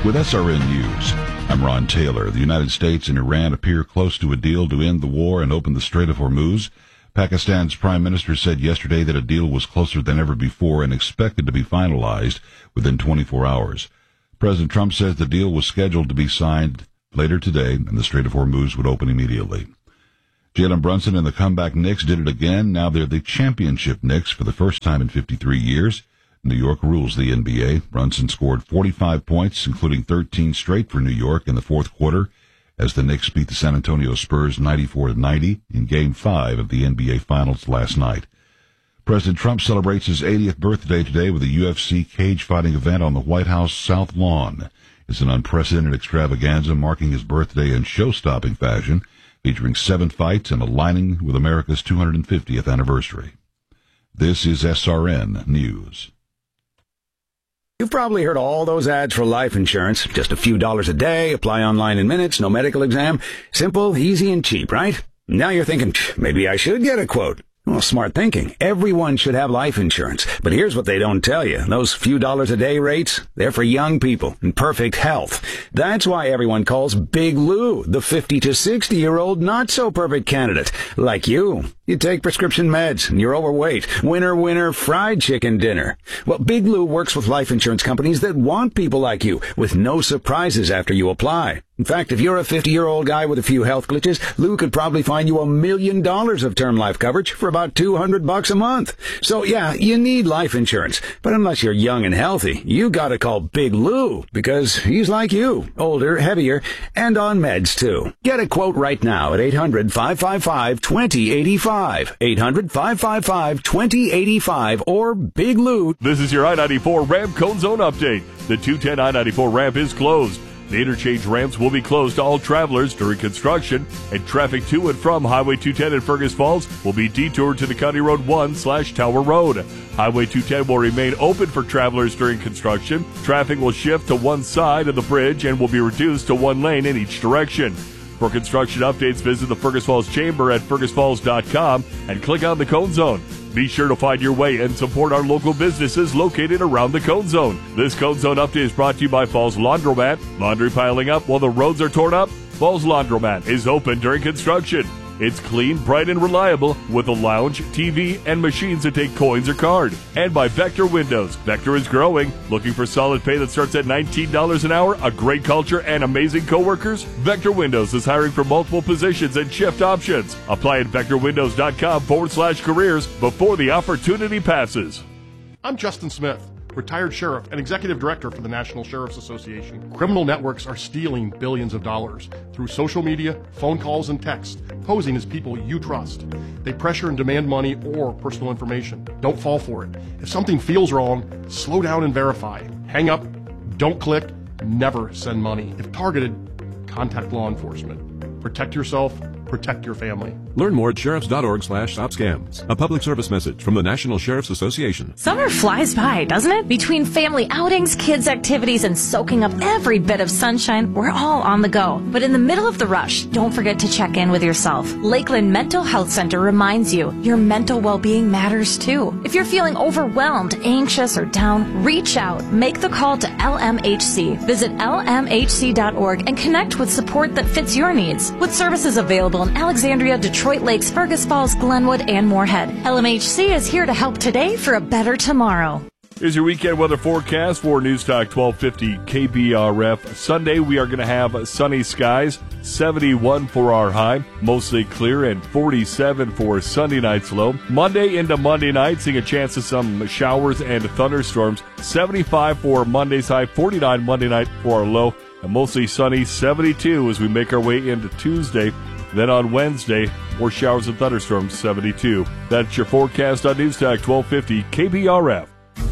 With SRN News, I'm Ron Taylor. The United States and Iran appear close to a deal to end the war and open the Strait of Hormuz. Pakistan's prime minister said yesterday that a deal was closer than ever before and expected to be finalized within 24 hours. President Trump says the deal was scheduled to be signed later today and the Strait of Hormuz would open immediately. Jalen Brunson and the comeback Knicks did it again. Now they're the championship Knicks for the first time in 53 years. New York rules the NBA. Brunson scored 45 points, including 13 straight for New York in the fourth quarter, as the Knicks beat the San Antonio Spurs 94-90 in Game 5 of the NBA Finals last night. President Trump celebrates his 80th birthday today with a UFC cage fighting event on the White House South Lawn. It's an unprecedented extravaganza marking his birthday in show-stopping fashion, featuring 7 fights and aligning with America's 250th anniversary. This is SRN News. You've probably heard all those ads for life insurance. Just a few dollars a day, apply online in minutes, no medical exam. Simple, easy, and cheap, right? Now you're thinking, maybe I should get a quote. Well, smart thinking. Everyone should have life insurance. But here's what they don't tell you. Those few dollars a day rates, they're for young people in perfect health. That's why everyone calls Big Lou the 50 to 60-year-old not-so-perfect candidate. Like you. You take prescription meds, and you're overweight. Winner, fried chicken dinner. Well, Big Lou works with life insurance companies that want people like you, with no surprises after you apply. In fact, if you're a 50-year-old guy with a few health glitches, Lou could probably find you $1 million of term life coverage for about $200 a month. So yeah, you need life insurance. But unless you're young and healthy, you gotta call Big Lou, because he's like you, older, heavier, and on meds too. Get a quote right now at 800-555-2085. 800-555-2085 or Big Lou. This is your I-94 ramp cone zone update. The 210 I-94 ramp is closed. The interchange ramps will be closed to all travelers during construction, and traffic to and from Highway 210 in Fergus Falls will be detoured to the County Road 1/Tower Road. Highway 210 will remain open for travelers during construction. Traffic will shift to one side of the bridge and will be reduced to one lane in each direction. For construction updates, visit the Fergus Falls Chamber at fergusfalls.com and click on the Cone Zone. Be sure to find your way and support our local businesses located around the Cone Zone. This Cone Zone update is brought to you by Falls Laundromat. Laundry piling up while the roads are torn up? Falls Laundromat is open during construction. It's clean, bright, and reliable with a lounge, TV, and machines that take coins or card. And by Vector Windows. Vector is growing. Looking for solid pay that starts at $19 an hour, a great culture, and amazing coworkers? Vector Windows is hiring for multiple positions and shift options. Apply at vectorwindows.com/careers before the opportunity passes. I'm Justin Smith, retired sheriff and executive director for the National Sheriff's Association. Criminal networks are stealing billions of dollars through social media, phone calls, and text, posing as people you trust. They pressure and demand money or personal information. Don't fall for it. If something feels wrong, slow down and verify. Hang up, don't click, never send money. If targeted, contact law enforcement. Protect yourself, protect your family. Learn more at sheriffs.org/stopscams. A public service message from the National Sheriff's Association. Summer flies by, doesn't it? Between family outings, kids' activities, and soaking up every bit of sunshine, we're all on the go. But in the middle of the rush, don't forget to check in with yourself. Lakeland Mental Health Center reminds you your mental well-being matters too. If you're feeling overwhelmed, anxious, or down, reach out. Make the call to LMHC. Visit lmhc.org and connect with support that fits your needs. With services available in Alexandria, Detroit Lakes, Fergus Falls, Glenwood, and Moorhead, LMHC is here to help today for a better tomorrow. Here's your weekend weather forecast for News Talk 1250 KBRF. Sunday, we are going to have sunny skies, 71 for our high, mostly clear, and 47 for Sunday night's low. Monday into Monday night, seeing a chance of some showers and thunderstorms, 75 for Monday's high, 49 Monday night for our low, and mostly sunny, 72 as we make our way into Tuesday. Then on Wednesday, more showers and thunderstorms, 72. That's your forecast on News Talk 1250 KBRF.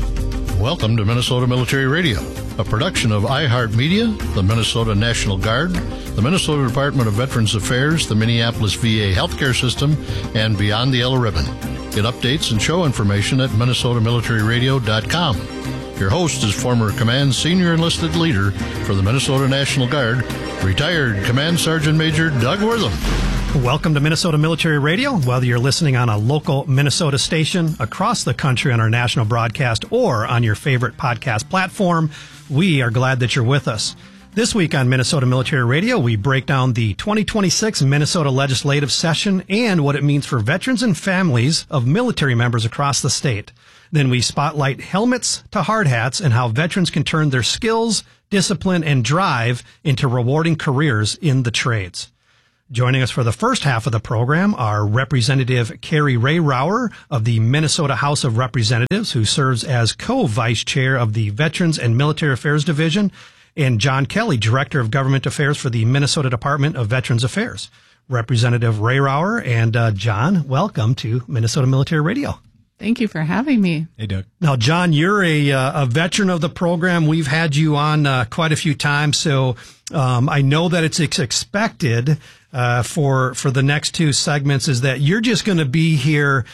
Welcome to Minnesota Military Radio, a production of iHeartMedia, the Minnesota National Guard, the Minnesota Department of Veterans Affairs, the Minneapolis VA Healthcare System, and Beyond the Yellow Ribbon. Get updates and show information at minnesotamilitaryradio.com. Your host is former Command Senior Enlisted Leader for the Minnesota National Guard, retired Command Sergeant Major Doug Wortham. Welcome to Minnesota Military Radio. Whether you're listening on a local Minnesota station, across the country on our national broadcast, or on your favorite podcast platform, we are glad that you're with us. This week on Minnesota Military Radio, we break down the 2026 Minnesota legislative session and what it means for veterans and families of military members across the state. Then we spotlight helmets to hard hats and how veterans can turn their skills, discipline, and drive into rewarding careers in the trades. Joining us for the first half of the program are Representative Carrie Ray Rauer of the Minnesota House of Representatives, who serves as co-vice chair of the Veterans and Military Affairs Division, and John Kelly, Director of Government Affairs for the Minnesota Department of Veterans Affairs. Representative Ray Rauer and John, welcome to Minnesota Military Radio. Thank you for having me. Hey, Doug. Now, John, you're a veteran of the program. We've had you on quite a few times, so I know that it's expected for the next two segments is that you're just going to be here,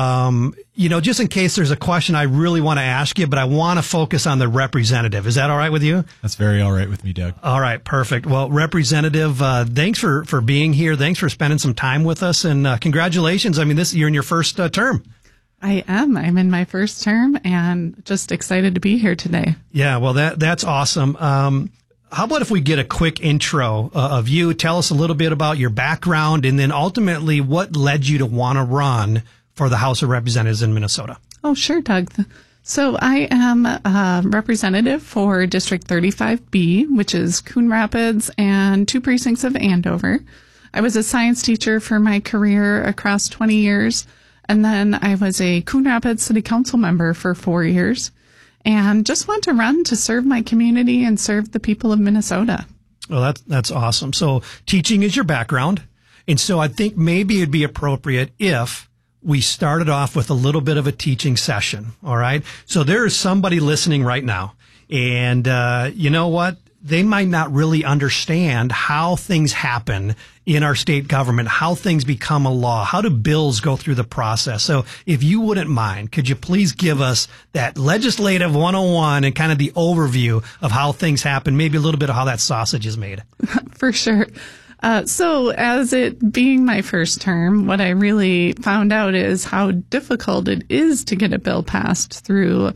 just in case there's a question I really want to ask you, but I want to focus on the representative. Is that all right with you? That's very all right with me, Doug. All right, perfect. Well, Representative, thanks for being here. Thanks for spending some time with us, and congratulations. I mean, you're in your first term. I am. I'm in my first term and just excited to be here today. Yeah, well, that's awesome. How about if we get a quick intro of you? Tell us a little bit about your background and then ultimately what led you to want to run for the House of Representatives in Minnesota. Oh, sure, Doug. So I am a representative for District 35B, which is Coon Rapids and 2 precincts of Andover. I was a science teacher for my career across 20 years. And then I was a Coon Rapids City Council member for 4 years and just want to run to serve my community and serve the people of Minnesota. Well, that's awesome. So teaching is your background. And so I think maybe it'd be appropriate if we started off with a little bit of a teaching session. All right. So there is somebody listening right now. And you know what? They might not really understand how things happen in our state government, how things become a law, how do bills go through the process. So if you wouldn't mind, could you please give us that legislative 101 and kind of the overview of how things happen, maybe a little bit of how that sausage is made? For sure. So as it being my first term, what I really found out is how difficult it is to get a bill passed through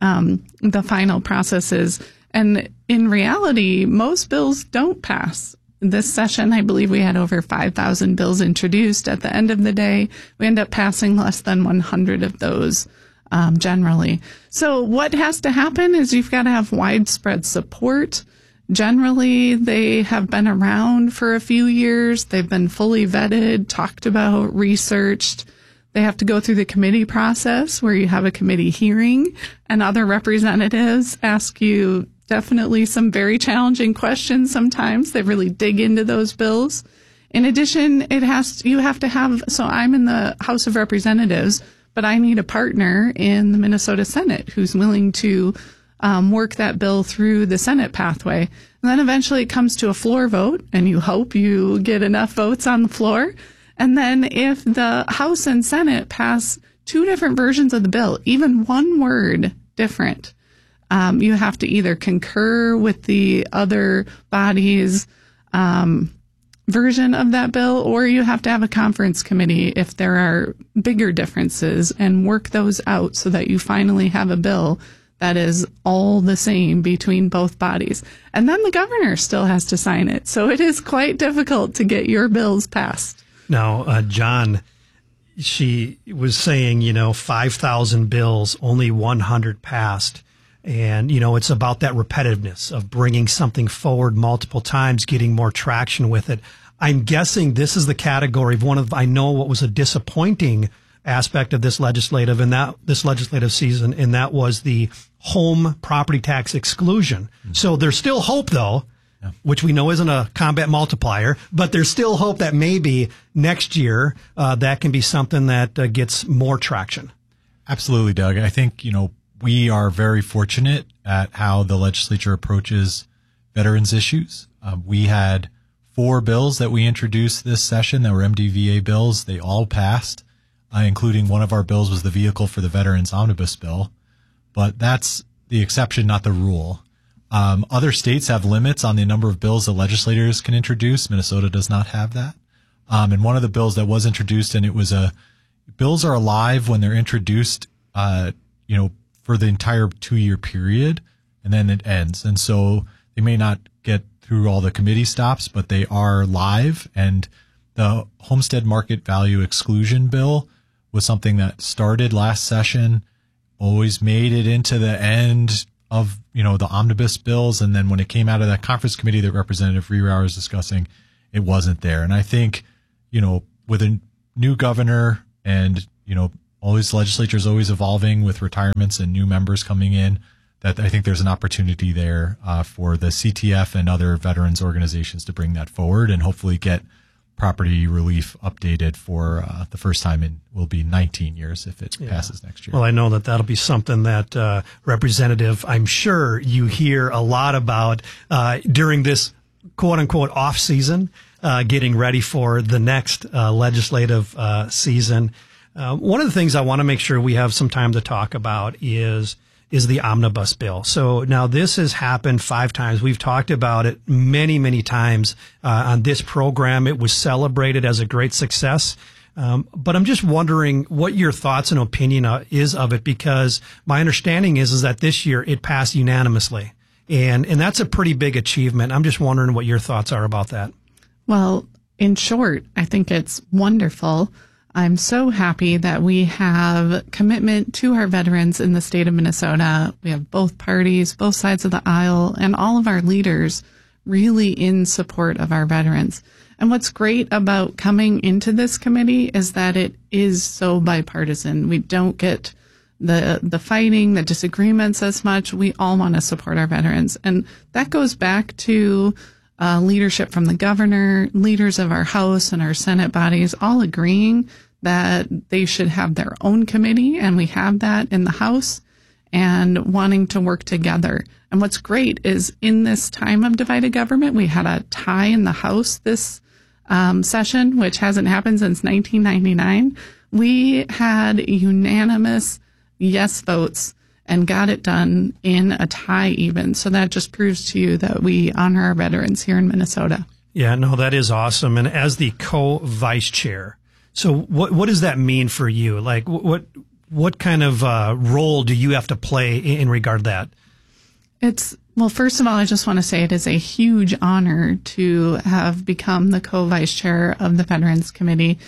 the final processes. And in reality, most bills don't pass. This session, I believe we had over 5,000 bills introduced. At the end of the day, we end up passing less than 100 of those generally. So what has to happen is you've got to have widespread support. Generally, they have been around for a few years. They've been fully vetted, talked about, researched. They have to go through the committee process where you have a committee hearing and other representatives ask you definitely some very challenging questions sometimes. They really dig into those bills. In addition, you have to have, so I'm in the House of Representatives, but I need a partner in the Minnesota Senate who's willing to work that bill through the Senate pathway. And then eventually it comes to a floor vote, and you hope you get enough votes on the floor. And then if the House and Senate pass 2 different versions of the bill, even one word different, you have to either concur with the other body's version of that bill, or you have to have a conference committee if there are bigger differences and work those out so that you finally have a bill that is all the same between both bodies. And then the governor still has to sign it. So it is quite difficult to get your bills passed. Now, John, she was saying, 5,000 bills, only 100 passed. And, it's about that repetitiveness of bringing something forward multiple times, getting more traction with it. I'm guessing this is the category of I know what was a disappointing aspect of this legislative season, and that was the home property tax exclusion. Mm-hmm. So there's still hope, though, which we know isn't a combat multiplier, but there's still hope that maybe next year that can be something that gets more traction. Absolutely, Doug. I think, we are very fortunate at how the legislature approaches veterans issues. We had 4 bills that we introduced this session that were MDVA bills. They all passed, including one of our bills was the Vehicle for the Veterans Omnibus Bill. But that's the exception, not the rule. Other states have limits on the number of bills that legislators can introduce. Minnesota does not have that. And one of the bills that was introduced, and it was bills are alive when they're introduced, for the entire 2-year period, and then it ends. And so they may not get through all the committee stops, but they are live. And the homestead market value exclusion bill was something that started last session, always made it into the end of, the omnibus bills. And then when it came out of that conference committee that Representative Rieauer was discussing, it wasn't there. And I think, with a new governor and, always legislature is always evolving with retirements and new members coming in, that I think there's an opportunity there for the CTF and other veterans organizations to bring that forward and hopefully get property relief updated for the first time in will be 19 years if it passes next year. Well, I know that that'll be something that Representative, I'm sure you hear a lot about during this quote unquote off season, getting ready for the next legislative season. One of the things I want to make sure we have some time to talk about is the omnibus bill. So now this has happened 5 times. We've talked about it many, many times on this program. It was celebrated as a great success. But I'm just wondering what your thoughts and opinion is of it, because my understanding is that this year it passed unanimously. And that's a pretty big achievement. I'm just wondering what your thoughts are about that. Well, in short, I think it's wonderful. I'm so happy that we have commitment to our veterans in the state of Minnesota. We have both parties, both sides of the aisle, and all of our leaders really in support of our veterans. And what's great about coming into this committee is that it is so bipartisan. We don't get the fighting, the disagreements as much. We all want to support our veterans. And that goes back to leadership from the governor, leaders of our House and our Senate bodies, all agreeing that they should have their own committee, and we have that in the House, and wanting to work together. And what's great is in this time of divided government, we had a tie in the House this session, which hasn't happened since 1999. We had unanimous yes votes and got it done in a tie even. So that just proves to you that we honor our veterans here in Minnesota. Yeah, no, that is awesome. And as the co-vice chair, so what does that mean for you? Like what kind of role do you have to play in regard to that? Well, first of all, I just want to say it is a huge honor to have become the co-vice chair of the Veterans Committee.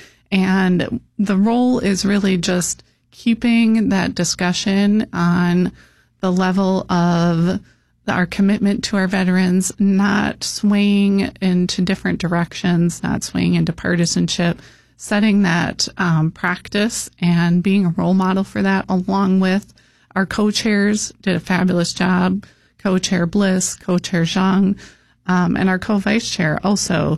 And the role is really just keeping that discussion on the level of our commitment to our veterans, not swaying into different directions, not swaying into partisanship, setting that practice and being a role model for that, along with our co-chairs did a fabulous job, co-chair Bliss, co-chair Zhang, and our co-vice chair also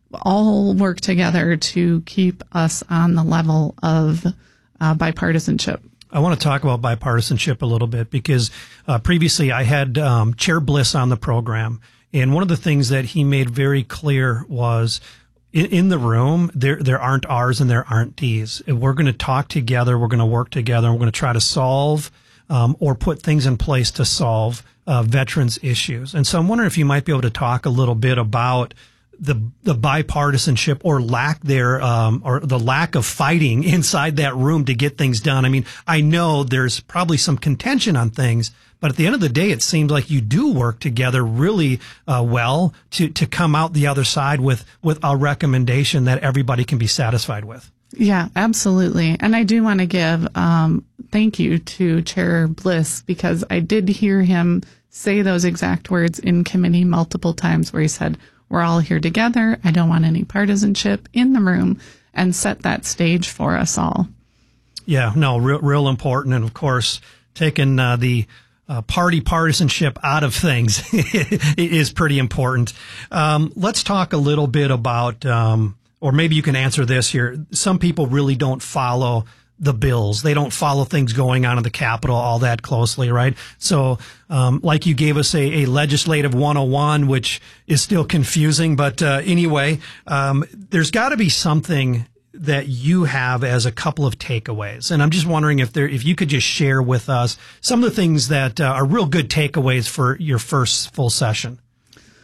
all work together to keep us on the level of bipartisanship. I want to talk about bipartisanship a little bit because previously I had Chair Bliss on the program, and one of the things that he made very clear was in the room, there aren't R's and there aren't D's. We're going to talk together, we're going to work together, and we're going to try to solve or put things in place to solve veterans issues. And so I'm wondering if you might be able to talk a little bit about the bipartisanship or lack there, or the lack of fighting inside that room to get things done. I mean, I know there's probably some contention on things, but at the end of the day, it seems like you do work together really well to come out the other side with a recommendation that everybody can be satisfied with. Yeah, absolutely. And I do want to give thank you to Chair Bliss, because I did hear him say those exact words in committee multiple times where he said, we're all here together. I don't want any partisanship in the room, and set that stage for us all. Yeah, no, real important. And of course, taking the party partisanship out of things is pretty important. Let's talk a little bit about, or maybe you can answer this here. Some people really don't follow the bills. They don't follow things going on in the Capitol all that closely, right? So, like you gave us a legislative 101, which is still confusing, but anyway, there's got to be something that you have as a couple of takeaways. And I'm just wondering if you could just share with us some of the things that are real good takeaways for your first full session.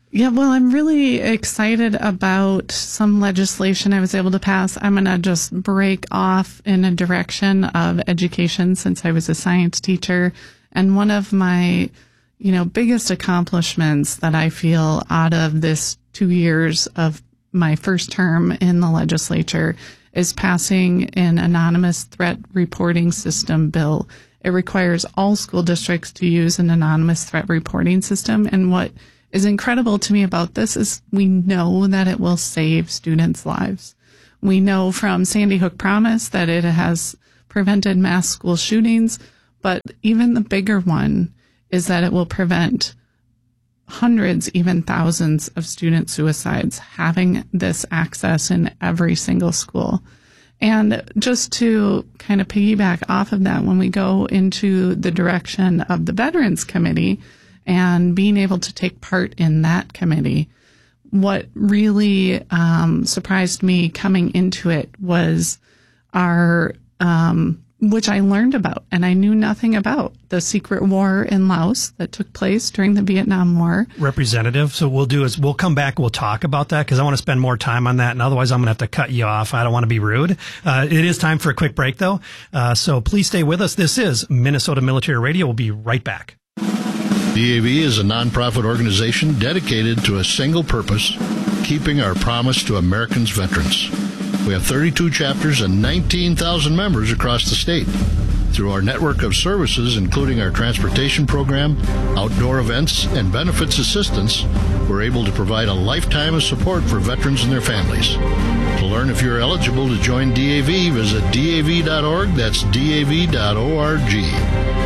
Yeah, well, I'm really excited about some legislation I was able to pass. I'm going to just break off in a direction of education since I was a science teacher. And one of my, biggest accomplishments that I feel out of this 2 years of my first term in the legislature is passing an anonymous threat reporting system bill. It requires all school districts to use an anonymous threat reporting system. And what is incredible to me about this is we know that it will save students' lives. We know from Sandy Hook Promise that it has prevented mass school shootings, but even the bigger one is that it will prevent hundreds, even thousands of student suicides, having this access in every single school. And just to kind of piggyback off of that, when we go into the direction of the Veterans Committee and being able to take part in that committee, what really surprised me coming into it was our which I learned about, and I knew nothing about, the secret war in Laos that took place during the Vietnam War. Representative, so we'll do is we'll come back, we'll talk about that, because I want to spend more time on that, and otherwise I'm going to have to cut you off. I don't want to be rude. It is time for a quick break, though, so please stay with us. This is Minnesota Military Radio. We'll be right back. DAV is a nonprofit organization dedicated to a single purpose, keeping our promise to Americans' veterans. We have 32 chapters and 19,000 members across the state. Through our network of services, including our transportation program, outdoor events, and benefits assistance, we're able to provide a lifetime of support for veterans and their families. To learn if you're eligible to join DAV, visit DAV.org. That's DAV.org.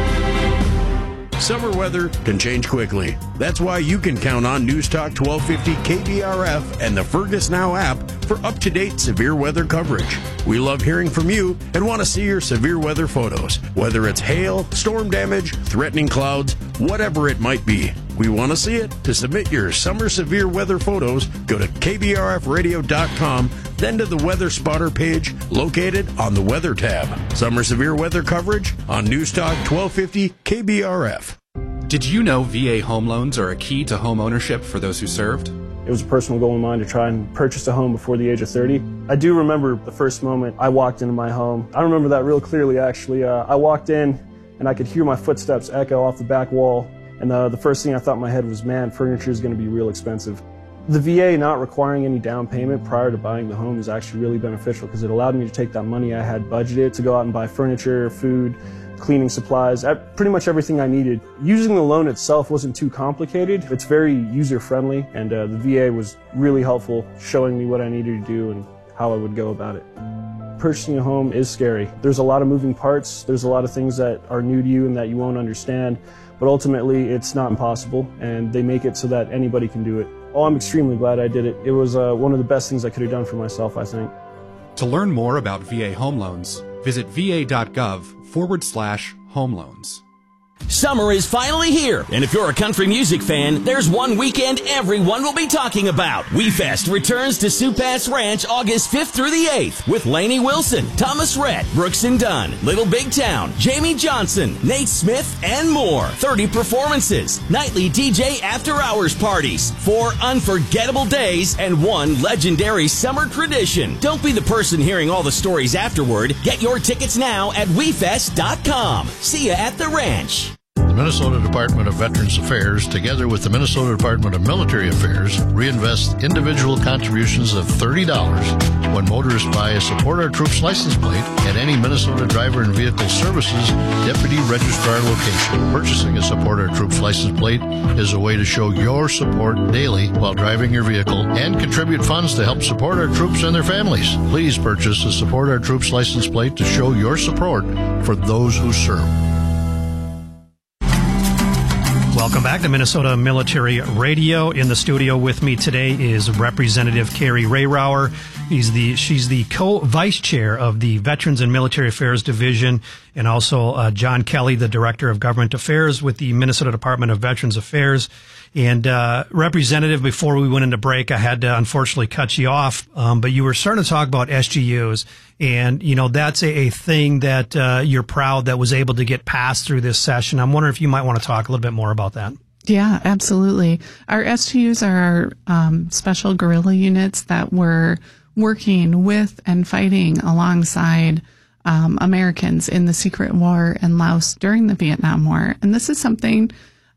Summer weather can change quickly. That's why you can count on News Talk 1250 KBRF and the Fergus Now app for up-to-date severe weather coverage. We love hearing from you and want to see your severe weather photos, whether it's hail, storm damage, threatening clouds, whatever it might be. We want to see it. To submit your summer severe weather photos, go to kbrfradio.com, then to the Weather Spotter page located on the Weather tab. Summer severe weather coverage on News Talk 1250 KBRF. Did you know VA home loans are a key to home ownership for those who served? It was a personal goal of mine to try and purchase a home before the age of 30. I do remember the first moment I walked into my home. I remember that real clearly, actually. I walked in and I could hear my footsteps echo off the back wall. And the first thing I thought in my head was, man, furniture is going to be real expensive. The VA not requiring any down payment prior to buying the home is actually really beneficial because it allowed me to take that money I had budgeted to go out and buy furniture, food, cleaning supplies, pretty much everything I needed. Using the loan itself wasn't too complicated. It's very user-friendly, and the VA was really helpful showing me what I needed to do and how I would go about it. Purchasing a home is scary. There's a lot of moving parts. There's a lot of things that are new to you and that you won't understand, but ultimately it's not impossible, and they make it so that anybody can do it. Oh, I'm extremely glad I did it. It was one of the best things I could have done for myself, I think. To learn more about VA home loans, visit va.gov/home loans. Summer is finally here, and if you're a country music fan, there's one weekend everyone will be talking about. WeFest returns to Sioux Pass Ranch August 5th through the 8th with Lainey Wilson, Thomas Rhett, Brooks and Dunn, Little Big Town, Jamie Johnson, Nate Smith, and more. 30 performances, nightly DJ after-hours parties, 4 unforgettable days, and 1 legendary summer tradition. Don't be the person hearing all the stories afterward. Get your tickets now at WeFest.com. See ya at the ranch. The Minnesota Department of Veterans Affairs, together with the Minnesota Department of Military Affairs, reinvest individual contributions of $30 when motorists buy a Support Our Troops license plate at any Minnesota Driver and Vehicle Services Deputy Registrar location. Purchasing a Support Our Troops license plate is a way to show your support daily while driving your vehicle and contribute funds to help support our troops and their families. Please purchase a Support Our Troops license plate to show your support for those who serve. Welcome back to Minnesota Military Radio. In the studio with me today is Representative Carrie Rayrauer. She's the co-vice chair of the Veterans and Military Affairs Division, and also John Kelly, the Director of Government Affairs with the Minnesota Department of Veterans Affairs. And Representative, before we went into break, I had to unfortunately cut you off, but you were starting to talk about SGUs, and that's a thing that you're proud that was able to get passed through this session. I'm wondering if you might want to talk a little bit more about that. Yeah, absolutely. Our STUs are our special guerrilla units that were working with and fighting alongside Americans in the secret war in Laos during the Vietnam War. And this is something,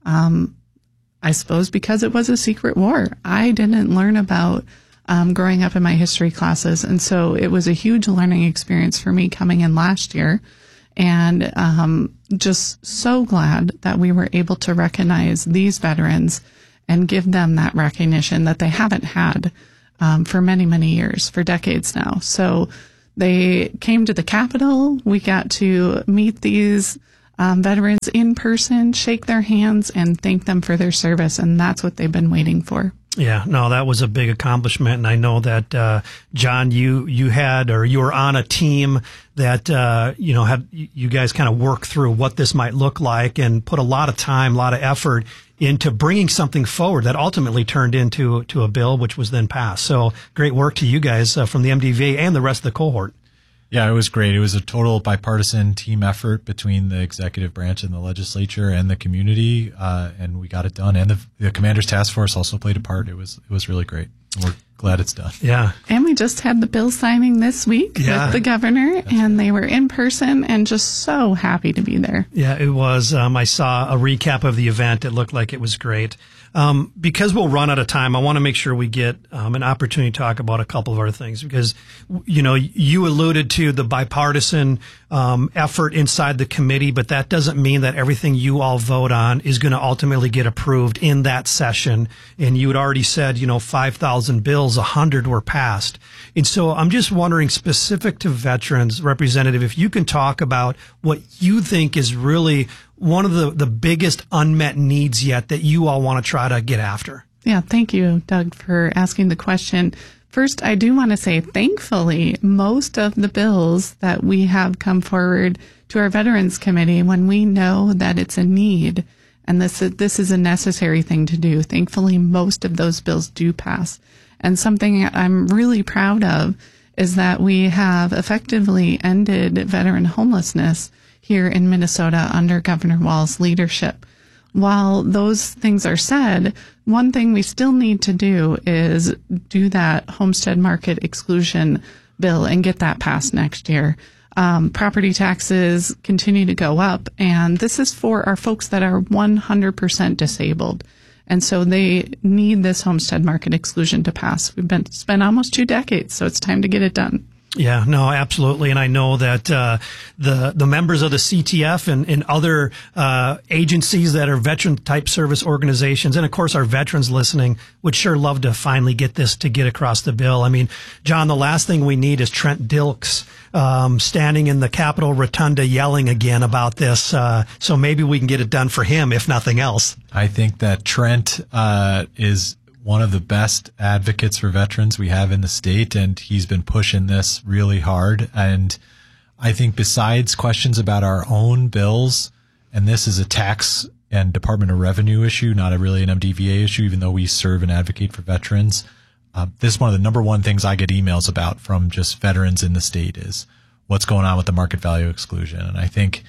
I suppose, because it was a secret war, I didn't learn about growing up in my history classes. And so it was a huge learning experience for me coming in last year. And just so glad that we were able to recognize these veterans and give them that recognition that they haven't had for many, many years, for decades now. So they came to the Capitol. We got to meet these veterans in person, shake their hands, and thank them for their service. And that's what they've been waiting for. Yeah, no, that was a big accomplishment. And I know that, John, you were on a team that, had you guys kind of work through what this might look like and put a lot of time, a lot of effort into bringing something forward that ultimately turned into a bill, which was then passed. So great work to you guys from the MDVA and the rest of the cohort. Yeah, it was great. It was a total bipartisan team effort between the executive branch and the legislature and the community, and we got it done. And the Commander's Task Force also played a part. It was really great. We're glad it's done. Yeah. And we just had the bill signing this week with the governor, and they were in person and just so happy to be there. Yeah, it was. I saw a recap of the event. It looked like it was great. Because we'll run out of time, I want to make sure we get an opportunity to talk about a couple of other things because, you alluded to the bipartisan effort inside the committee, but that doesn't mean that everything you all vote on is going to ultimately get approved in that session. And you had already said, 5,000 bills, 100 were passed. And so I'm just wondering, specific to veterans, Representative, if you can talk about what you think is really one of the biggest unmet needs yet that you all want to try to get after. Yeah, thank you, Doug, for asking the question. First, I do want to say, thankfully, most of the bills that we have come forward to our Veterans Committee, when we know that it's a need and this is a necessary thing to do, thankfully, most of those bills do pass. And something I'm really proud of is that we have effectively ended veteran homelessness here in Minnesota under Governor Walz's leadership. While those things are said, one thing we still need to do is do that homestead market exclusion bill and get that passed next year. Property taxes continue to go up, and this is for our folks that are 100% disabled. And so they need this homestead market exclusion to pass. Spent almost 2 decades, so it's time to get it done. Yeah, no, absolutely. And I know that the members of the CTF and other agencies that are veteran-type service organizations, and, of course, our veterans listening, would sure love to finally get this to get across the bill. I mean, John, the last thing we need is Trent Dilks standing in the Capitol Rotunda yelling again about this. So maybe we can get it done for him, if nothing else. I think that Trent is one of the best advocates for veterans we have in the state, and he's been pushing this really hard. And I think besides questions about our own bills, and this is a tax and Department of Revenue issue, not really an MDVA issue, even though we serve and advocate for veterans, this is one of the number one things I get emails about from just veterans in the state is what's going on with the market value exclusion. And I think,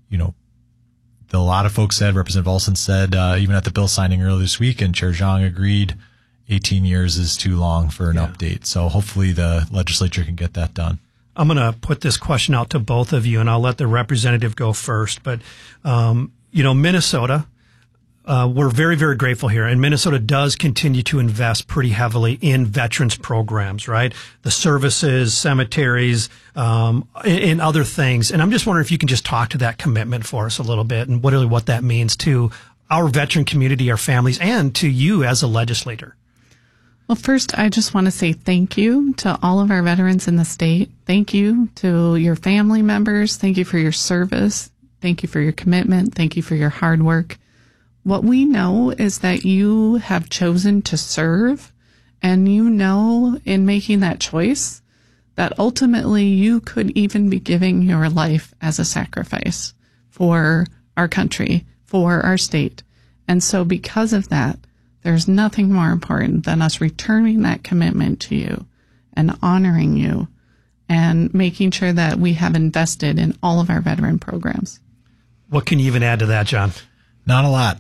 a lot of folks said, Representative Olson said, even at the bill signing earlier this week, and Chair Zhang agreed, 18 years is too long for an update. So hopefully the legislature can get that done. I'm going to put this question out to both of you, and I'll let the representative go first. But, Minnesota, we're very, very grateful here. And Minnesota does continue to invest pretty heavily in veterans programs, right? The services, cemeteries, and other things. And I'm just wondering if you can just talk to that commitment for us a little bit and what that means to our veteran community, our families, and to you as a legislator. Well, first, I just want to say thank you to all of our veterans in the state. Thank you to your family members. Thank you for your service. Thank you for your commitment. Thank you for your hard work. What we know is that you have chosen to serve, and in making that choice that ultimately you could even be giving your life as a sacrifice for our country, for our state. And so because of that, there's nothing more important than us returning that commitment to you and honoring you and making sure that we have invested in all of our veteran programs. What can you even add to that, John? Not a lot.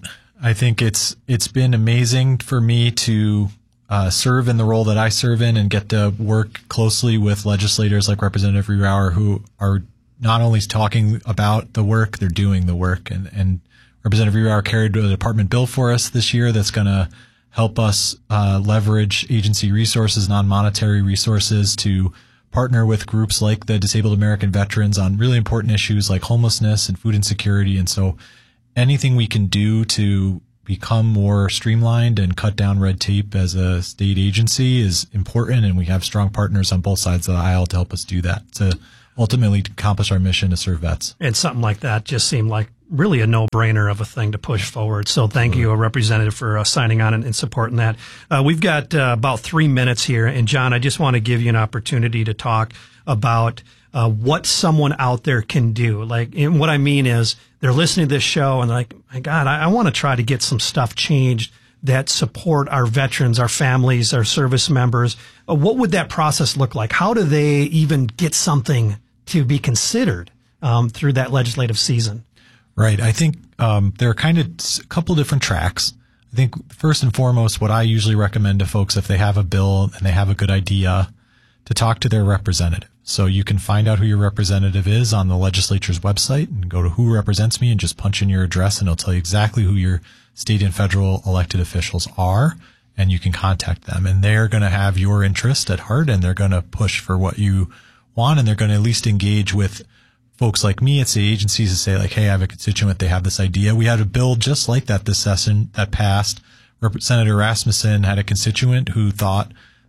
I think it's been amazing for me to serve in the role that I serve in and get to work closely with legislators like Representative Ruauer, who are not only talking about the work, they're doing the work. And Representative Ruauer carried a department bill for us this year that's going to help us leverage agency resources, non-monetary resources, to partner with groups like the Disabled American Veterans on really important issues like homelessness and food insecurity. And so anything we can do to become more streamlined and cut down red tape as a state agency is important, and we have strong partners on both sides of the aisle to help us do that, to ultimately accomplish our mission to serve vets. And something like that just seemed like really a no-brainer of a thing to push forward. So thank you, Representative, for signing on and supporting that. We've got about 3 minutes here, and John, I just want to give you an opportunity to talk about what someone out there can do. Like, and what I mean is, they're listening to this show and they're like, my God, I want to try to get some stuff changed that support our veterans, our families, our service members. What would that process look like? How do they even get something to be considered through that legislative season? Right. I think there are kind of a couple different tracks. I think first and foremost, what I usually recommend to folks, if they have a bill and they have a good idea, to talk to their representative. So you can find out who your representative is on the legislature's website and go to Who Represents Me and just punch in your address, and it'll tell you exactly who your state and federal elected officials are, and you can contact them. And they're going to have your interest at heart, and they're going to push for what you want, and they're going to at least engage with folks like me at state agencies to say, like, hey, I have a constituent, they have this idea. We had a bill just like that this session that passed. Senator Rasmussen had a constituent who thought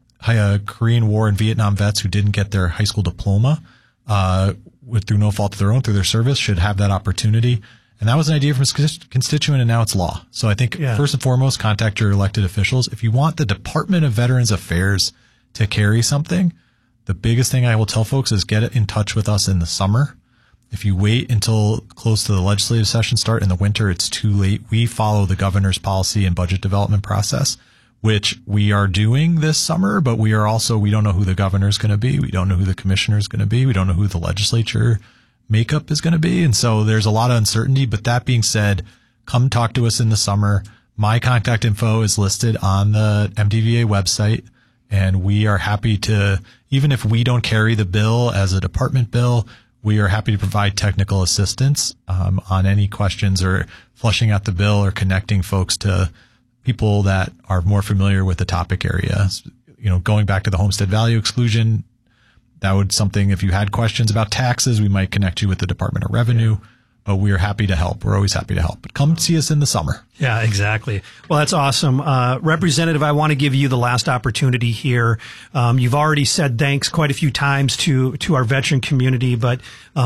Korean War and Vietnam vets who didn't get their high school diploma through no fault of their own, through their service, should have that opportunity. And that was an idea from his constituent, and now it's law. So I think first and foremost, contact your elected officials. If you want the Department of Veterans Affairs to carry something, the biggest thing I will tell folks is get in touch with us in the summer. If you wait until close to the legislative session start in the winter, it's too late. We follow the governor's policy and budget development process, which we are doing this summer, but we don't know who the governor is going to be. We don't know who the commissioner is going to be. We don't know who the legislature makeup is going to be. And so there's a lot of uncertainty. But that being said, come talk to us in the summer. My contact info is listed on the MDVA website, and we are happy to, even if we don't carry the bill as a department bill, we are happy to provide technical assistance on any questions or flushing out the bill or connecting folks to people that are more familiar with the topic area. You know, going back to the homestead value exclusion, that would something, if you had questions about taxes, we might connect you with the Department of Revenue. But we are happy to help. We're always happy to help. But come see us in the summer. Yeah, exactly. Well, that's awesome. Representative, I want to give you the last opportunity here. You've already said thanks quite a few times to our veteran community, but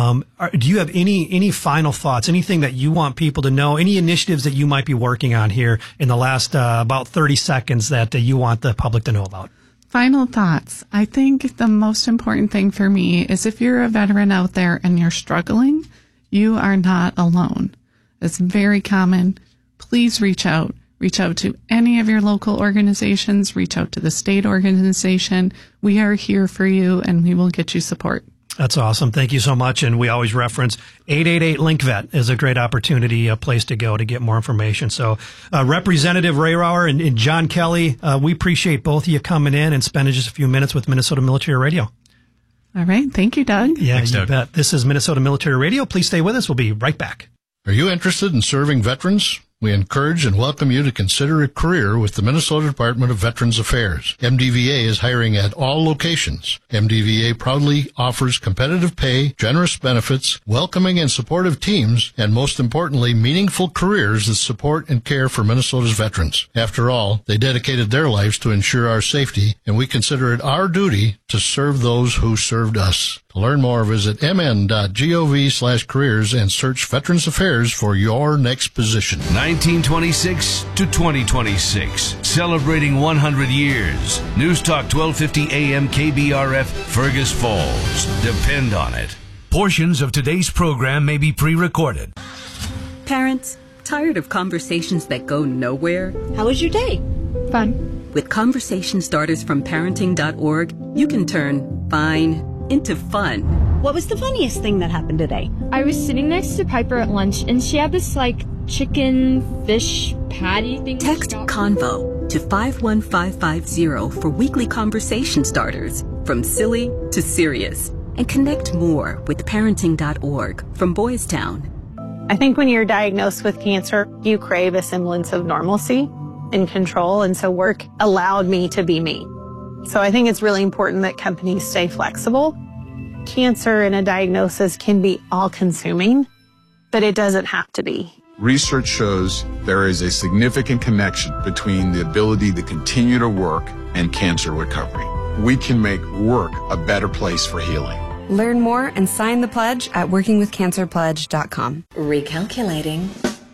do you have any final thoughts, anything that you want people to know, any initiatives that you might be working on here in the last about 30 seconds that you want the public to know about? Final thoughts. I think the most important thing for me is if you're a veteran out there and you're struggling, you are not alone. It's very common. Please reach out. Reach out to any of your local organizations. Reach out to the state organization. We are here for you, and we will get you support. That's awesome. Thank you so much. And we always reference 888-LINK-VET is a great opportunity, a place to go to get more information. So Representative Ruauer and John Kelly, we appreciate both of you coming in and spending just a few minutes with Minnesota Military Radio. All right. Thank you, Doug. Yeah, Thanks, you Doug. bet. This is Minnesota Military Radio. Please stay with us. We'll be right back. Are you interested in serving veterans? We encourage and welcome you to consider a career with the Minnesota Department of Veterans Affairs. MDVA is hiring at all locations. MDVA proudly offers competitive pay, generous benefits, welcoming and supportive teams, and most importantly, meaningful careers that support and care for Minnesota's veterans. After all, they dedicated their lives to ensure our safety, and we consider it our duty to serve those who served us. To learn more, visit mn.gov/careers and search Veterans Affairs for your next position. 1926 to 2026, celebrating 100 years. News Talk 1250 AM KBRF, Fergus Falls. Depend on it. Portions of today's program may be pre-recorded. Parents, tired of conversations that go nowhere? How was your day? Fun. With conversation starters from parenting.org, you can turn fine into fun. What was the funniest thing that happened today? I was sitting next to Piper at lunch, and she had this, chicken fish patty thing. Text CONVO to 51550 for weekly conversation starters, from silly to serious. And connect more with parenting.org from Boys Town. I think when you're diagnosed with cancer, you crave a semblance of normalcy and control, and so work allowed me to be me. So I think it's really important that companies stay flexible. Cancer and a diagnosis can be all-consuming, but it doesn't have to be. Research shows there is a significant connection between the ability to continue to work and cancer recovery. We can make work a better place for healing. Learn more and sign the pledge at workingwithcancerpledge.com. Recalculating.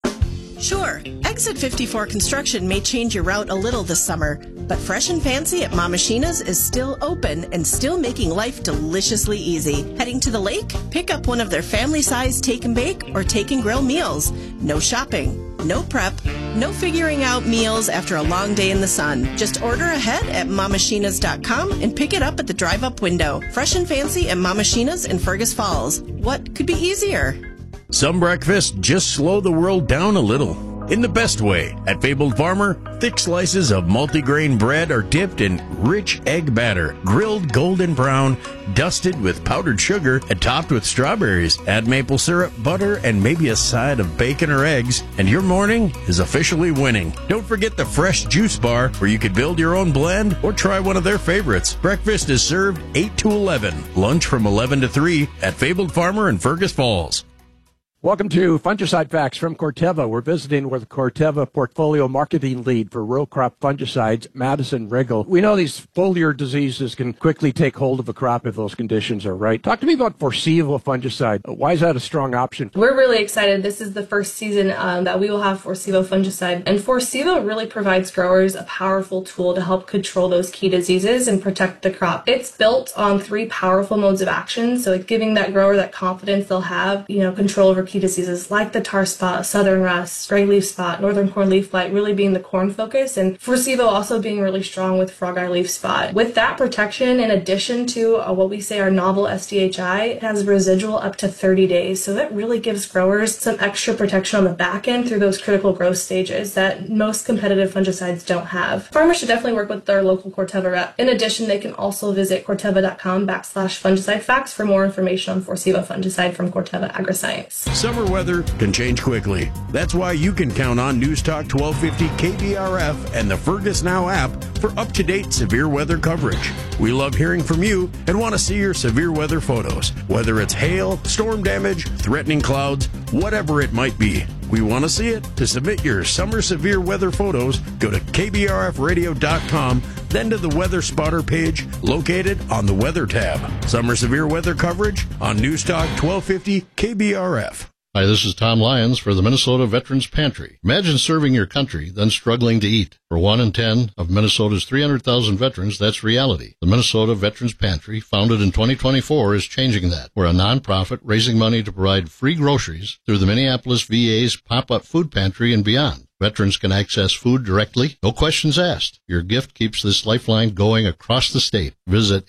Sure, Exit 54 construction may change your route a little this summer, but Fresh and Fancy at Mamashina's is still open and still making life deliciously easy. Heading to the lake? Pick up one of their family-sized take and bake or take and grill meals. No shopping, no prep, no figuring out meals after a long day in the sun. Just order ahead at mamashinas.com and pick it up at the drive-up window. Fresh and Fancy at Mamashina's in Fergus Falls. What could be easier? Some breakfasts just slow the world down a little. In the best way. At Fabled Farmer, thick slices of multigrain bread are dipped in rich egg batter, grilled golden brown, dusted with powdered sugar, and topped with strawberries. Add maple syrup, butter, and maybe a side of bacon or eggs, and your morning is officially winning. Don't forget the fresh juice bar, where you could build your own blend or try one of their favorites. Breakfast is served 8 to 11. Lunch from 11 to 3 at Fabled Farmer in Fergus Falls. Welcome to Fungicide Facts from Corteva. We're visiting with Corteva Portfolio Marketing Lead for Row Crop Fungicides, Madison Riggle. We know these foliar diseases can quickly take hold of a crop if those conditions are right. Talk to me about Forciva fungicide. Why is that a strong option? We're really excited. This is the first season that we will have Forciva fungicide. And Forciva really provides growers a powerful tool to help control those key diseases and protect the crop. It's built on 3 powerful modes of action, so it's giving that grower that confidence they'll have, control over key diseases like the tar spot, southern rust, gray leaf spot, northern corn leaf blight really being the corn focus, and Forciva also being really strong with frog eye leaf spot. With that protection, in addition to what we say our novel SDHI, it has residual up to 30 days, so that really gives growers some extra protection on the back end through those critical growth stages that most competitive fungicides don't have. Farmers should definitely work with their local Corteva rep. In addition, they can also visit corteva.com/fungicide facts for more information on Forciva fungicide from Corteva Agriscience. Summer weather can change quickly. That's why you can count on News Talk 1250 KBRF and the Fergus Now app for up-to-date severe weather coverage. We love hearing from you and want to see your severe weather photos. Whether it's hail, storm damage, threatening clouds, whatever it might be. We want to see it. To submit your summer severe weather photos, go to kbrfradio.com, then to the Weather Spotter page located on the Weather tab. Summer severe weather coverage on News Talk 1250 KBRF. Hi, this is Tom Lyons for the Minnesota Veterans Pantry. Imagine serving your country, then struggling to eat. For 1 in 10 of Minnesota's 300,000 veterans, that's reality. The Minnesota Veterans Pantry, founded in 2024, is changing that. We're a nonprofit raising money to provide free groceries through the Minneapolis VA's pop-up food pantry and beyond. Veterans can access food directly, no questions asked. Your gift keeps this lifeline going across the state. Visit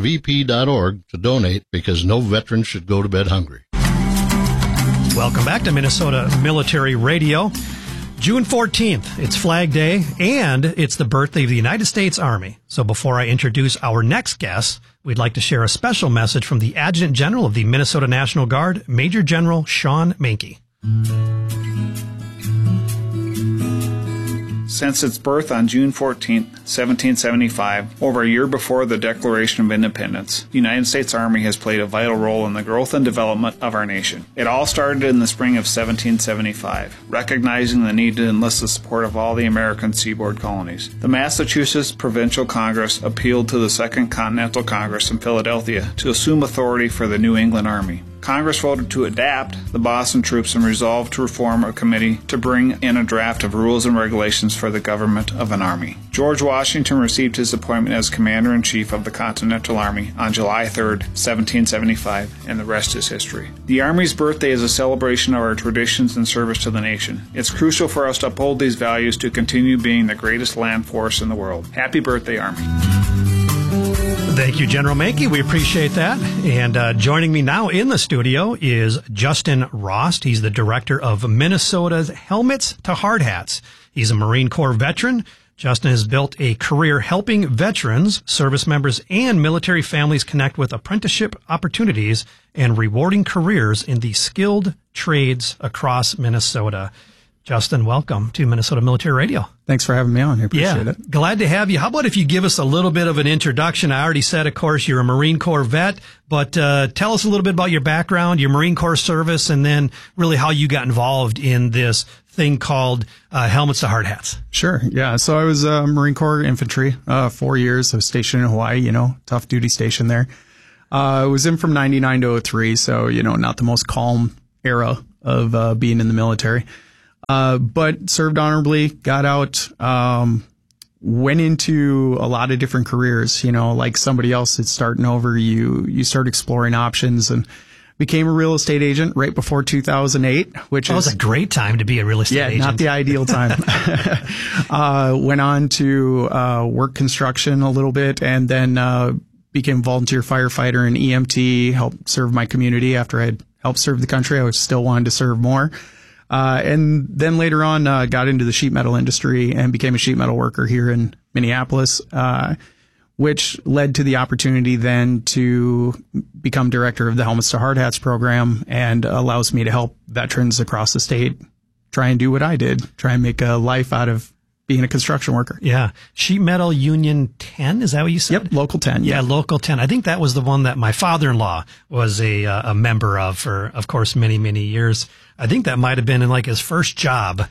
mnvp.org to donate, because no veteran should go to bed hungry. Welcome back to Minnesota Military Radio. June 14th, it's Flag Day, and it's the birthday of the United States Army. So before I introduce our next guest, we'd like to share a special message from the Adjutant General of the Minnesota National Guard, Major General Sean Mankey. Since its birth on June 14, 1775, over a year before the Declaration of Independence, the United States Army has played a vital role in the growth and development of our nation. It all started in the spring of 1775, recognizing the need to enlist the support of all the American seaboard colonies. The Massachusetts Provincial Congress appealed to the Second Continental Congress in Philadelphia to assume authority for the New England Army. Congress voted to adapt the Boston troops and resolved to reform a committee to bring in a draft of rules and regulations for the government of an army. George Washington received his appointment as Commander-in-Chief of the Continental Army on July 3, 1775, and the rest is history. The Army's birthday is a celebration of our traditions and service to the nation. It's crucial for us to uphold these values to continue being the greatest land force in the world. Happy birthday, Army. Thank you, General Mankey. We appreciate that. And joining me now in the studio is Justin Rost. He's the director of Minnesota's Helmets to Hard Hats. He's a Marine Corps veteran. Justin has built a career helping veterans, service members, and military families connect with apprenticeship opportunities and rewarding careers in the skilled trades across Minnesota. Justin, welcome to Minnesota Military Radio. Thanks for having me on. I appreciate it. Glad to have you. How about if you give us a little bit of an introduction? I already said, of course, you're a Marine Corps vet, but tell us a little bit about your background, your Marine Corps service, and then really how you got involved in this thing called Helmets to Hard Hats. Sure. Yeah. So I was Marine Corps infantry, 4 years. I was stationed in Hawaii, tough duty station there. I was in from 99 to 03. So, not the most calm era of being in the military. But served honorably, got out, went into a lot of different careers, like somebody else that's starting over. You start exploring options and became a real estate agent right before 2008, which was a great time to be a real estate agent. Yeah, not the ideal time. Went on to work construction a little bit and then became a volunteer firefighter and EMT, helped serve my community after I had helped serve the country. I still wanted to serve more. And then later on, got into the sheet metal industry and became a sheet metal worker here in Minneapolis, which led to the opportunity then to become director of the Helmets to Hard Hats program and allows me to help veterans across the state try and do what I did, try and make a life out of being a construction worker. Yeah. Sheet Metal Union 10, is that what you said? Yep, Local 10. Yeah, Local 10. I think that was the one that my father-in-law was a member of for, of course, many, many years. I think that might have been in like his first job,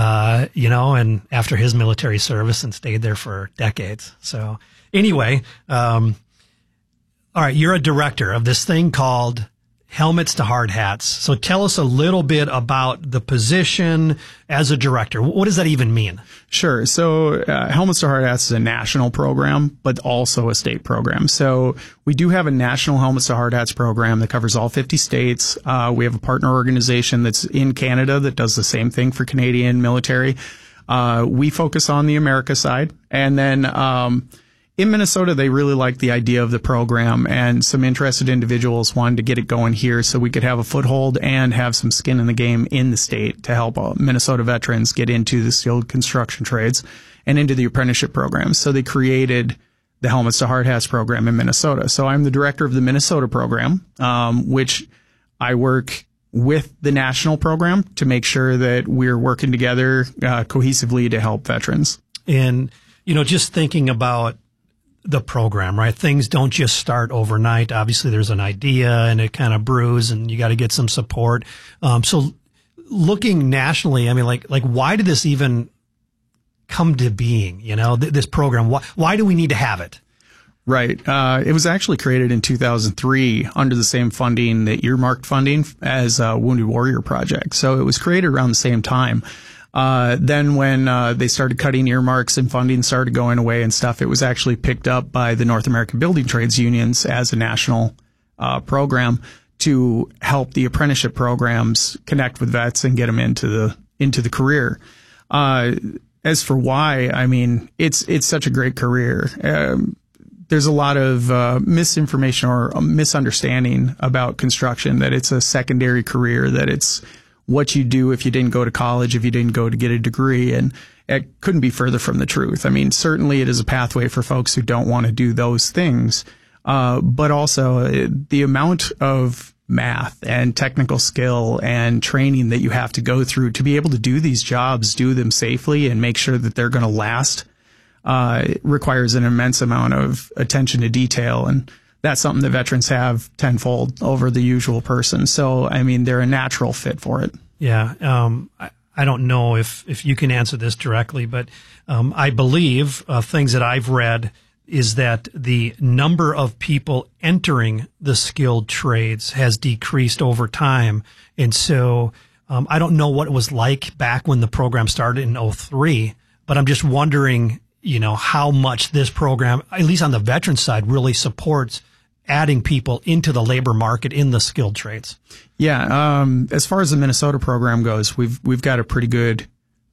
and after his military service and stayed there for decades. So anyway, all right, you're a director of this thing called Helmets to Hard Hats. So tell us a little bit about the position as a director. What does that even mean? Sure. So Helmets to Hard Hats is a national program, but also a state program. So we do have a national Helmets to Hard Hats program that covers all 50 states. We have a partner organization that's in Canada that does the same thing for Canadian military. We focus on the America side. And then in Minnesota, they really liked the idea of the program, and some interested individuals wanted to get it going here so we could have a foothold and have some skin in the game in the state to help Minnesota veterans get into the skilled construction trades and into the apprenticeship programs. So they created the Helmets to Hard Hats program in Minnesota. So I'm the director of the Minnesota program, which I work with the national program to make sure that we're working together cohesively to help veterans. And, just thinking about the program, right? Things don't just start overnight. Obviously, there's an idea and it kind of brews and you got to get some support. So looking nationally, I mean, like why did this even come to being, this program? Why do we need to have it? Right. It was actually created in 2003 under the same funding, the earmarked funding as Wounded Warrior Project. So it was created around the same time. Then when they started cutting earmarks and funding started going away and stuff, it was actually picked up by the North American Building Trades Unions as a national program to help the apprenticeship programs connect with vets and get them into the career. As for why, I mean, it's such a great career. There's a lot of misinformation or misunderstanding about construction, that it's a secondary career, that it's what you do if you didn't go to college, if you didn't go to get a degree. And it couldn't be further from the truth. I mean, certainly it is a pathway for folks who don't want to do those things. But also the amount of math and technical skill and training that you have to go through to be able to do these jobs, do them safely and make sure that they're going to last, requires an immense amount of attention to detail. And that's something that veterans have tenfold over the usual person. So, I mean, they're a natural fit for it. Yeah. I don't know if you can answer this directly, but I believe things that I've read is that the number of people entering the skilled trades has decreased over time. And so I don't know what it was like back when the program started in 2003, but I'm just wondering, how much this program, at least on the veteran side, really supports adding people into the labor market in the skilled trades. Yeah. As far as the Minnesota program goes, we've got a pretty good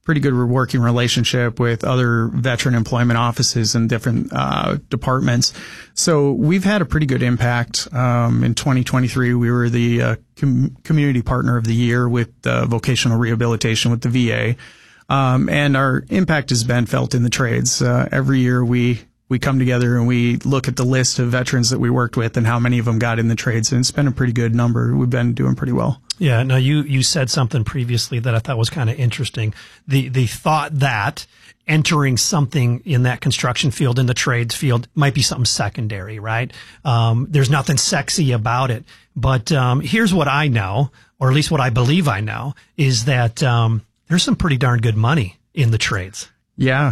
pretty good working relationship with other veteran employment offices and different departments. So we've had a pretty good impact. In 2023, we were the Community Partner of the Year with vocational rehabilitation with the VA. And our impact has been felt in the trades. Every year we come together and we look at the list of veterans that we worked with and how many of them got in the trades. And it's been a pretty good number. We've been doing pretty well. Yeah. Now you said something previously that I thought was kind of interesting. The thought that entering something in that construction field, in the trades field, might be something secondary, right? There's nothing sexy about it. But here's what I know, or at least what I believe I know, is that there's some pretty darn good money in the trades. Yeah.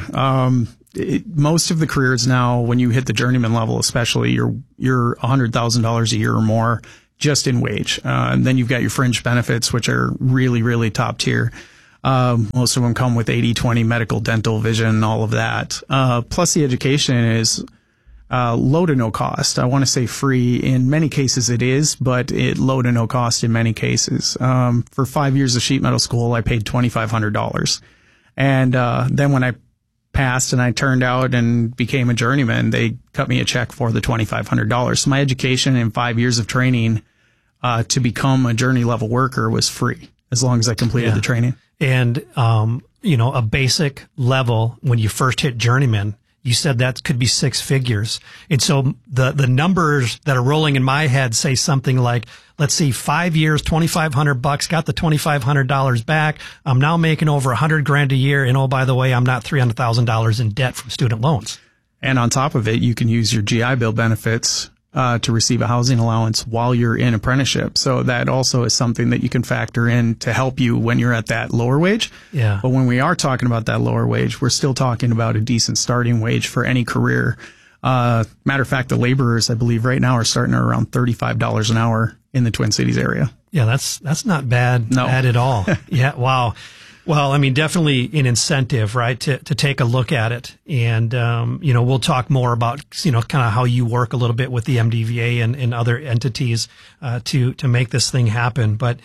Most of the careers now, when you hit the journeyman level, especially, you're $100,000 a year or more just in wage. And then you've got your fringe benefits, which are really, really top tier. Most of them come with 80/20 medical, dental, vision, all of that. Plus the education is low to no cost. I want to say free. In many cases it is, but low to no cost in many cases. For 5 years of sheet metal school, I paid $2,500. And then when I passed and I turned out and became a journeyman, they cut me a check for the $2,500. So my education in 5 years of training to become a journey level worker was free as long as I completed the training. And, a basic level when you first hit journeyman, you said that could be 6 figures. And so the numbers that are rolling in my head say something like, let's see, 5 years, $2,500, got the $2,500 back. I'm now making over $100,000 a year. And oh, by the way, I'm not $300,000 in debt from student loans. And on top of it, you can use your GI Bill benefits to receive a housing allowance while you're in apprenticeship. So that also is something that you can factor in to help you when you're at that lower wage. Yeah. But when we are talking about that lower wage, we're still talking about a decent starting wage for any career. Matter of fact, the laborers, I believe right now are starting at around $35 an hour in the Twin Cities area. Yeah, that's not bad, bad at all. Yeah. Wow. Well, I mean, definitely an incentive, right, to take a look at it. And, we'll talk more about, kind of how you work a little bit with the MDVA and other entities, to make this thing happen. But,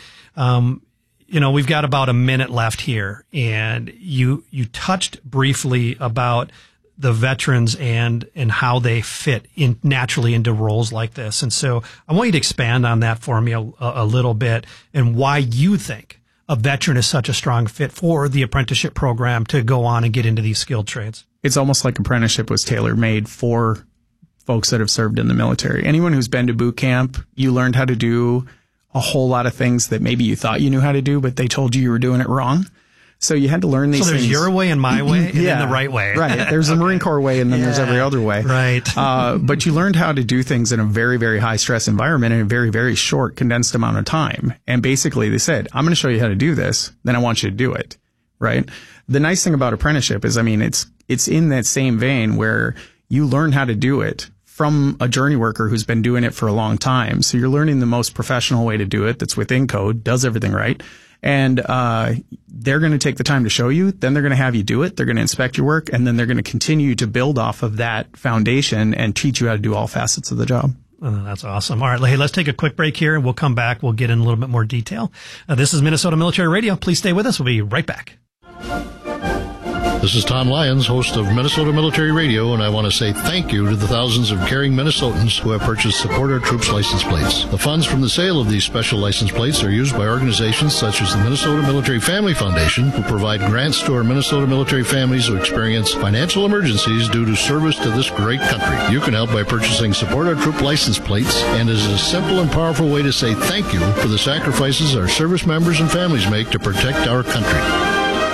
we've got about a minute left here, and you touched briefly about the veterans and how they fit in naturally into roles like this. And so I want you to expand on that for me a little bit, and why you think a veteran is such a strong fit for the apprenticeship program to go on and get into these skilled trades. It's almost like apprenticeship was tailor-made for folks that have served in the military. Anyone who's been to boot camp, you learned how to do a whole lot of things that maybe you thought you knew how to do, but they told you were doing it wrong. So you had to learn these things. So there's your way and my way and then the right way. Right. There's the Marine Corps way and then there's every other way. Right. But you learned how to do things in a very, very high stress environment in a very, very short, condensed amount of time. And basically they said, I'm going to show you how to do this. Then I want you to do it. Right. The nice thing about apprenticeship is, I mean, it's in that same vein where you learn how to do it from a journey worker who's been doing it for a long time. So you're learning the most professional way to do it that's within code, does everything right. And they're going to take the time to show you. Then they're going to have you do it. They're going to inspect your work. And then they're going to continue to build off of that foundation and teach you how to do all facets of the job. Oh, that's awesome. All right. Hey, let's take a quick break here and we'll come back. We'll get in a little bit more detail. This is Minnesota Military Radio. Please stay with us. We'll be right back. This is Tom Lyons, host of Minnesota Military Radio, and I want to say thank you to the thousands of caring Minnesotans who have purchased Support Our Troops license plates. The funds from the sale of these special license plates are used by organizations such as the Minnesota Military Family Foundation, who provide grants to our Minnesota military families who experience financial emergencies due to service to this great country. You can help by purchasing Support Our Troop license plates, and is a simple and powerful way to say thank you for the sacrifices our service members and families make to protect our country.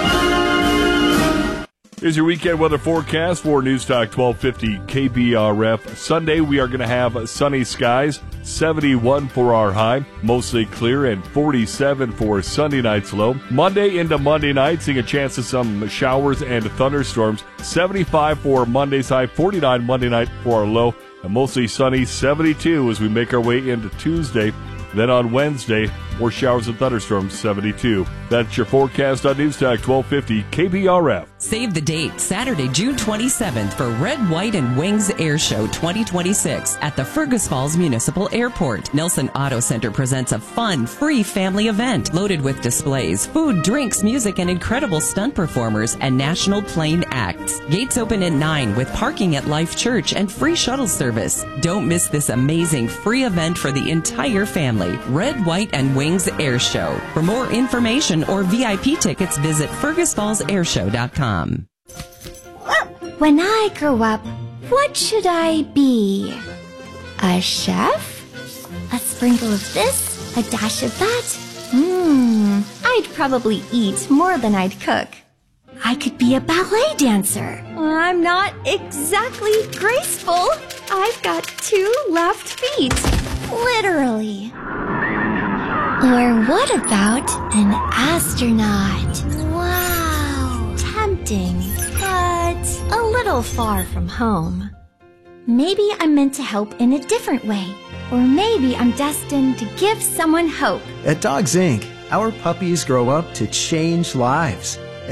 Here's your weekend weather forecast for News Talk 1250 KBRF. Sunday, we are going to have sunny skies, 71 for our high, mostly clear, and 47 for Sunday night's low. Monday into Monday night, seeing a chance of some showers and thunderstorms, 75 for Monday's high, 49 Monday night for our low, and mostly sunny, 72 as we make our way into Tuesday. Then on Wednesday, or showers and thunderstorms 72. That's your forecast on News Talk 1250 KBRF. Save the date, Saturday, June 27th for Red, White, and Wings Air Show 2026 at the Fergus Falls Municipal Airport. Nelson Auto Center presents a fun, free family event loaded with displays, food, drinks, music, and incredible stunt performers and national plane acts. Gates open at 9 with parking at Life Church and free shuttle service. Don't miss this amazing free event for the entire family. Red, White, and Wings Air Show. For more information or VIP tickets, visit FergusFallsAirshow.com. When I grow up, what should I be? A chef? A sprinkle of this? A dash of that? I'd probably eat more than I'd cook. I could be a ballet dancer. I'm not exactly graceful. I've got 2 left feet. Literally. Or what about an astronaut? Wow. Tempting, but a little far from home. Maybe I'm meant to help in a different way. Or maybe I'm destined to give someone hope. At Dogs Inc., our puppies grow up to change lives.